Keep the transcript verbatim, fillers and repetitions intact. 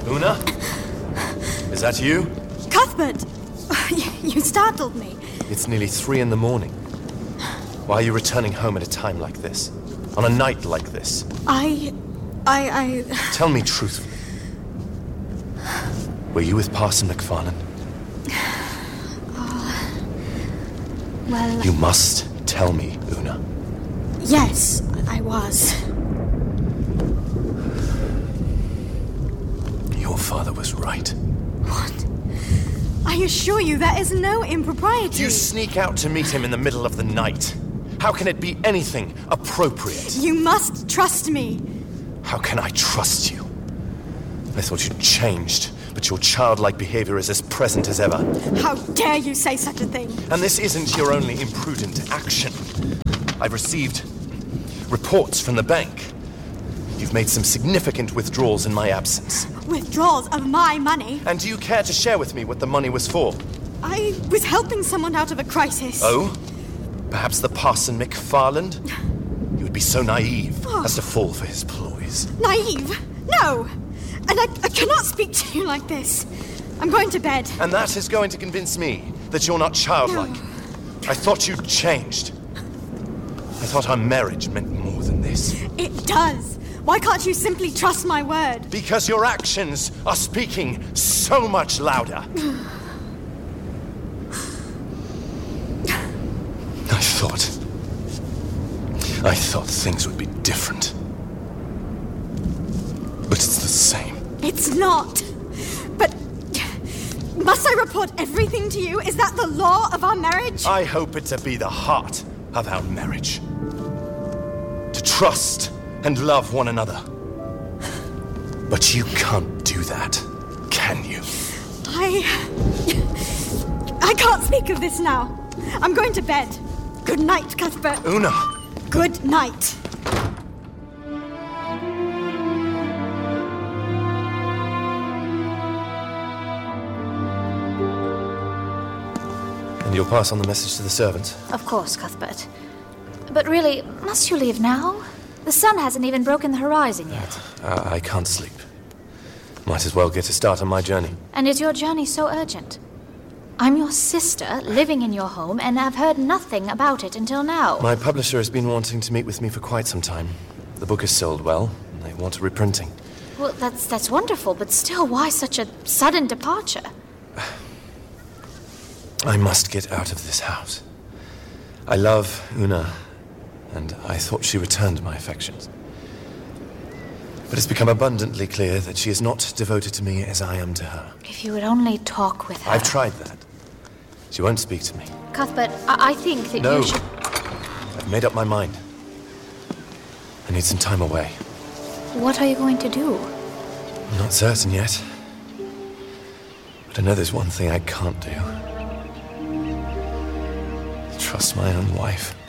Una? Is that you? Cuthbert! You startled me. It's nearly three in the morning. Why are you returning home at a time like this? On a night like this? I... I... I... Tell me truthfully. Were you with Parson McFarland? Oh... Well... You must tell me, Una. Yes, I was. Your father was right. What? I assure you there is no impropriety. You sneak out to meet him in the middle of the night. How can it be anything appropriate? You must trust me. How can I trust you? I thought you'd changed, but your childlike behavior is as present as ever. How dare you say such a thing? And this isn't your only imprudent action. I've received reports from the bank. You've made some significant withdrawals in my absence. Withdrawals of my money? And do you care to share with me what the money was for? I was helping someone out of a crisis. Oh? Perhaps the Parson McFarland? You would be so naive oh. as to fall for his ploys. Naive? No! And I, I cannot speak to you like this. I'm going to bed. And that is going to convince me that you're not childlike. No. I thought you'd changed. I thought our marriage meant more than this. It does. Why can't you simply trust my word? Because your actions are speaking so much louder. I thought... I thought things would be different. But it's the same. It's not. But... must I report everything to you? Is that the law of our marriage? I hope it to be the heart of our marriage. To trust and love one another. But you can't do that, can you? I... I can't speak of this now. I'm going to bed. Good night, Cuthbert. Una! Good night. And you'll pass on the message to the servants? Of course, Cuthbert. But really, must you leave now? The sun hasn't even broken the horizon yet. Uh, I can't sleep. Might as well get a start on my journey. And is your journey so urgent? I'm your sister, living in your home, and I've heard nothing about it until now. My publisher has been wanting to meet with me for quite some time. The book has sold well, and they want a reprinting. Well, that's that's wonderful, but still, why such a sudden departure? I must get out of this house. I love Una, and I thought she returned my affections. But it's become abundantly clear that she is not devoted to me as I am to her. If you would only talk with her. I've tried that. She won't speak to me. Cuthbert, I, I think that no. you should... I've made up my mind. I need some time away. What are you going to do? I'm not certain yet. But I know there's one thing I can't do. Trust my own wife.